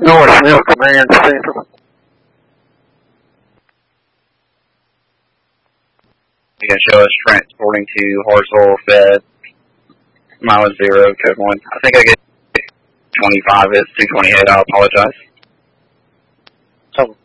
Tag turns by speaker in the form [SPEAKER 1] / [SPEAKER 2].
[SPEAKER 1] North Mill Command Center.
[SPEAKER 2] You can show us transporting to Hartsville Fed, mileage 0, code 1. I think I get 25, it's 228, I apologize.
[SPEAKER 1] So